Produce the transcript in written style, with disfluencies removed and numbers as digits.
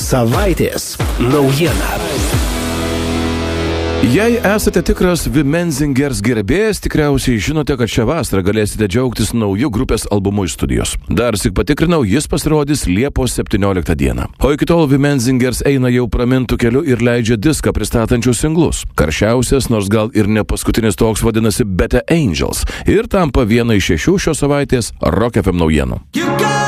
Savaitės naujiena. Jei esate tikras Wimenzingers gerbėjas, tikriausiai žinote, kad šią vasarą galėsite džiaugtis nauju grupės albumu iš studijos. Dar sik patikrinau, jis pasirodys Liepos 17 dieną. O iki tol Wimenzingers eina jau pramintų keliu ir leidžia diską pristatančius singlus. Karščiausias, nors gal ir ne paskutinis toks, vadinasi Better Angels ir tampa viena iš 6 šios savaitės Rock FM naujienų.